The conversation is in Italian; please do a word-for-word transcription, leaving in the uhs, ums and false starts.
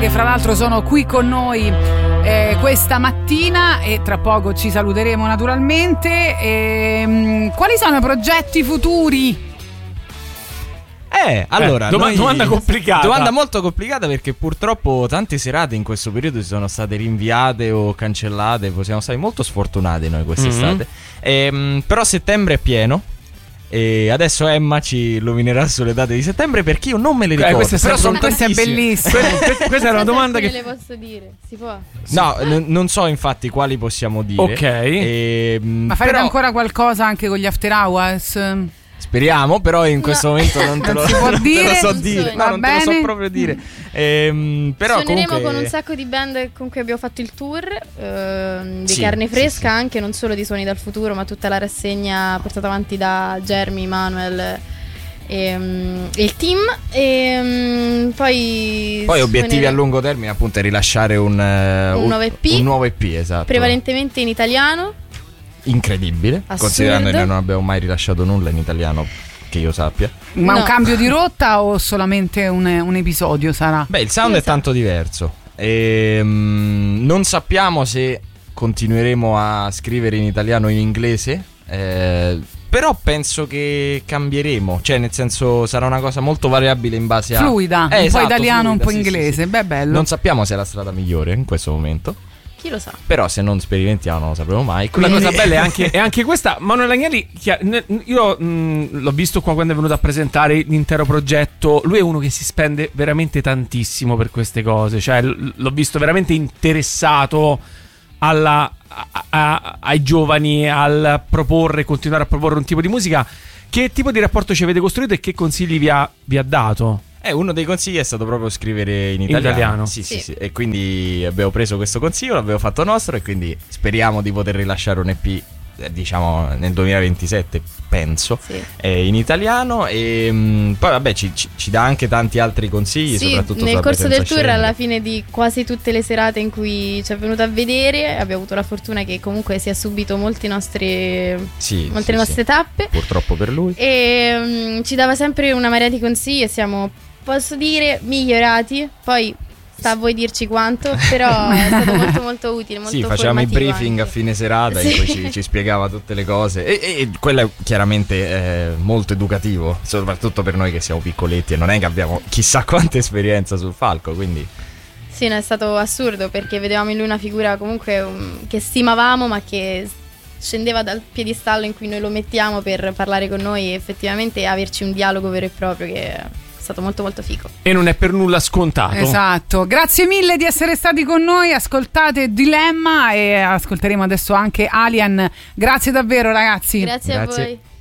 che fra l'altro sono qui con noi eh, questa mattina e tra poco ci saluteremo naturalmente. E, mh, quali sono i progetti futuri? Eh, allora, eh, doma- noi... domanda complicata. Domanda molto complicata perché purtroppo tante serate in questo periodo sono state rinviate o cancellate. Siamo stati molto sfortunati noi quest'estate. Mm-hmm. Ehm, però settembre è pieno. E adesso Emma ci illuminerà sulle date di settembre perché io non me le ricordo. Eh, però sono questa è bellissima. questa, questa è una domanda che le posso dire? Si può? No, n- non so infatti quali possiamo dire. Ok. E, Ma farete però... ancora qualcosa anche con gli after hours? Speriamo, però in questo no. momento non te lo, non si può non dire, te lo so non dire. so. No, Va non te lo so bene. proprio dire. Ehm, però Suoneremo comunque... con un sacco di band con cui abbiamo fatto il tour ehm, di Sì, Carne sì, Fresca, sì. anche non solo di Suoni dal Futuro, ma tutta la rassegna portata avanti da Jeremy, Manuel e um, il team. E um, poi Poi obiettivi suoneremo a lungo termine appunto è rilasciare un, uh, Un nuovo E P. un nuovo E P, esatto. prevalentemente in italiano. Incredibile, Assurdo. considerando che noi non abbiamo mai rilasciato nulla in italiano che io sappia. Ma No. un cambio di rotta o solamente un, un episodio sarà? Beh, il sound Io è so. tanto diverso. Ehm, non sappiamo se continueremo a scrivere in italiano o in inglese. eh, Però penso che cambieremo. Cioè, nel senso, sarà una cosa molto variabile in base a Fluida, Eh, un esatto, po' italiano, un fluida, po' sì, inglese. sì, sì. Beh, bello. Non sappiamo se è la strada migliore in questo momento. Chi lo sa? Però se non sperimentiamo non lo sapremo mai. la Quindi... cosa bella è anche, è anche questa. Manuel Agnelli, chi- ne- io mh, l'ho visto qua quando è venuto a presentare l'intero progetto. Lui è uno che si spende veramente tantissimo per queste cose. Cioè, l- l'ho visto veramente interessato alla, a- a- ai giovani, al proporre, continuare a proporre un tipo di musica. Che tipo di rapporto ci avete costruito e che consigli vi ha, vi ha dato? Eh, uno dei consigli è stato proprio scrivere in italiano. italiano. Sì, sì, Sì. sì. E quindi abbiamo preso questo consiglio, l'abbiamo fatto nostro e quindi speriamo di poter rilasciare un E P, eh, diciamo, nel duemilaventisette, penso, Sì. eh, in italiano. E mh, poi vabbè ci, ci, ci dà anche tanti altri consigli, Sì, soprattutto nel sulla corso del presenza tour, scenica. alla fine di quasi tutte le serate in cui ci è venuto a vedere, abbiamo avuto la fortuna che comunque si è subito molti nostri, Sì, molte sì, nostre sì. tappe. Purtroppo per lui. E mm, ci dava sempre una marea di consigli e siamo, posso dire, migliorati. Poi sta a voi dirci quanto, però è stato molto molto utile, molto Sì, facevamo i formativo briefing anche. a fine serata Sì. in cui ci, ci spiegava tutte le cose e, e, e quello è chiaramente eh, molto educativo, soprattutto per noi che siamo piccoletti e non è che abbiamo chissà quanta esperienza sul palco, quindi Sì, no, è stato assurdo perché vedevamo in lui una figura comunque um, che stimavamo, ma che scendeva dal piedistallo in cui noi lo mettiamo per parlare con noi e effettivamente averci un dialogo vero e proprio, che è stato molto molto figo. E non è per nulla scontato. Esatto, grazie mille di essere stati con noi. Ascoltate Dilemma e ascolteremo adesso anche Alien. Grazie davvero, ragazzi. Grazie, Grazie. a voi.